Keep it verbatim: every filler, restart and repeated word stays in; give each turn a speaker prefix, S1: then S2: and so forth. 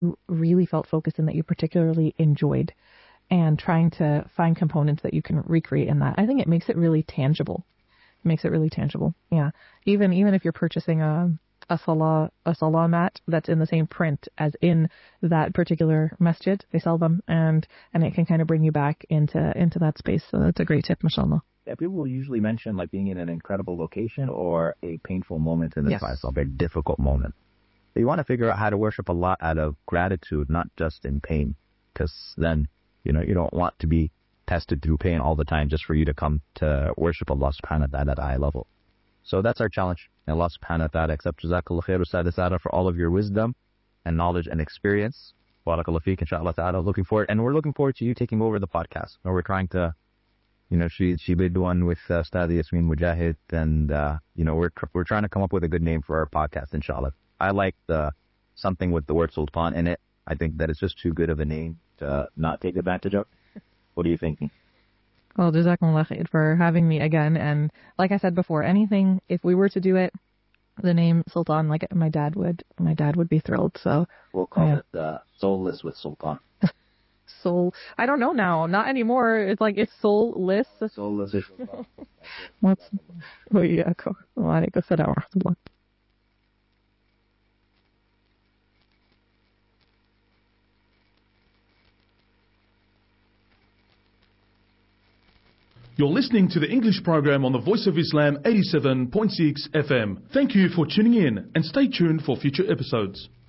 S1: really felt focused in that you particularly enjoyed, and trying to find components that you can recreate in that. I think it makes it really tangible. It makes it really tangible. Yeah. Even even if you're purchasing a a salah a salah mat that's in the same print as in that particular masjid, they sell them, and and it can kind of bring you back into into that space. So that's a great tip, mashallah.
S2: Yeah, people will usually mention like being in an incredible location or a painful moment in the
S1: Yes.
S2: Salah, a very difficult moment. You want to figure out how to worship Allah out of gratitude, not just in pain, because then, you know, you don't want to be tested through pain all the time just for you to come to worship Allah subhanahu wa ta'ala at a high level. So that's our challenge. And Allah subhanahu wa ta'ala accept. Jazakallah khair, Ustad Asada, for all of your wisdom and knowledge and experience. Barakallah feek, inshallah ta'ala. Looking forward, and we're looking forward to you taking over the podcast. Where we're trying to, you know, she she did one with uh, Ustad Yasmin Mujahid, and uh, you know, we're we're trying to come up with a good name for our podcast, inshallah. I like the something with the word Sultan in it. I think that it's just too good of a name to not take advantage of. What are you thinking?
S1: Well, jazakumullah khair for having me again. And like I said before, anything, if we were to do it, the name Sultan, like my dad would, my dad would be thrilled. So
S2: we'll call
S1: yeah.
S2: it uh, Soulless with Sultan.
S1: Soul, I don't know now, not anymore. It's like it's soulless.
S2: Soulless with Sultan.
S1: What's? Oh yeah, cool. Wa alaikum assalam wa rahmatullah.
S3: You're listening to the English program on the Voice of Islam eighty-seven point six F M. Thank you for tuning in, and stay tuned for future episodes.